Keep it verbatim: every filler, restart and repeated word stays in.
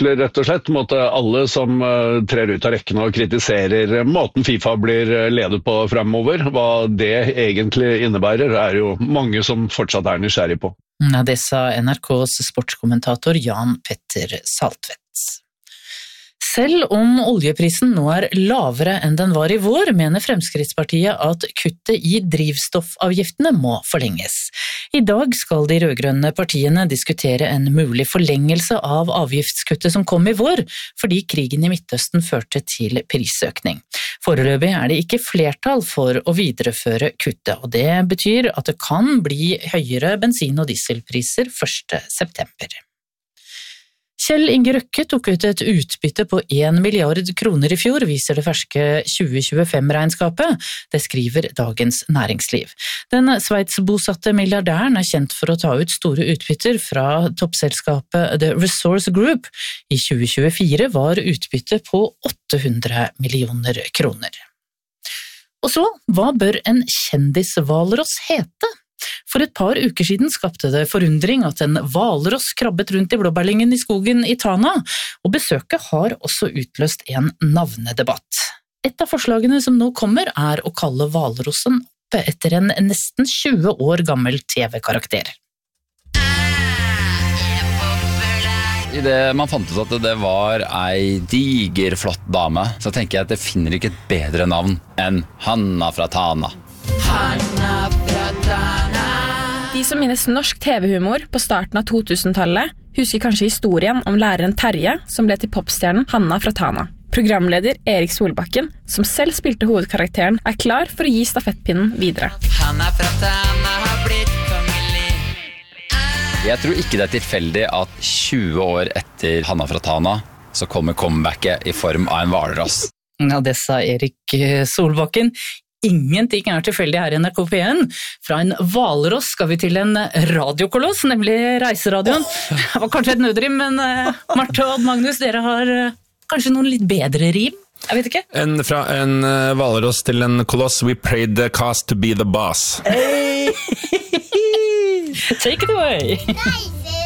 trusler rett og slett mot alle som trer ut av rekken og kritiserer måten FIFA blir ledet på fremover. Hva det egentlig innebærer er jo mange som fortsatt er nysgjerrig på. Ja, det sa N R K's sportskommentator Jan Petter Saltvedt. Selv om oljeprisen nå er lavere enn den var i vår, mener Fremskrittspartiet at kuttet i drivstoffavgiftene må forlenges. I dag skal de rødgrønne partiene diskutere en mulig forlengelse av avgiftskuttet som kom i vår, fordi krigen i Midtøsten førte til prisøkning. Foreløpig er det ikke flertall for å videreføre kuttet, og det betyr at det kan bli høyere bensin- og dieselpriser første september. Kjell Inge Røkke tok ut et utbytte på en milliard kroner i fjor, viser det ferske tjue tjuefem-regnskapet. Det skriver Dagens Næringsliv. Den sveitsbosatte milliardæren er kjent for å ta ut store utbytter fra toppselskapet The Resource Group. I tjue tjuefire var utbyttet på åtte hundre millioner kroner. Og så, hva bør en kjendishvalross hete? For et par uker siden skapte det forundring at en hvalross krabbet rundt i blåbærlyngen i skogen i Tana, og besøket har også utløst en navnedebatt. Et av forslagene som nå kommer er å kalle hvalrossen opp etter en nesten tjue år gammel T V-karakter. I det man fant ut at det var ei digerflott dame, så tenker jeg at det finner ikke et bedre navn enn Hanna fra Tana. Hanna fra Tana. De som minnes norsk T V-humor på starten av totusentallet husker kanskje historien om læreren Terje som ble til popstjernen Hanna fra Tana. Programleder Erik Solbakken, som selv spilte hovedkarakteren, er klar for å gi stafettpinnen videre. Hanna fra Tana har blitt kongelig. Jeg tror ikke det er tilfeldig at tjue år etter Hanna fra Tana så kommer comebacket i form av en hvalross. Ja, det sa Erik Solbakken. Ingenting er tilfeldig her i N R K P en. Fra en hvalross skal vi til en radiokoloss, nemlig Reiseradioen. Det var kanskje et nødrim, men uh, Marte og Magnus, dere har uh, kanskje noen litt bedre rim? Jeg vet ikke. En, fra en uh, hvalross til en koloss, we prayed the cast to be the boss. Hey! Take it away!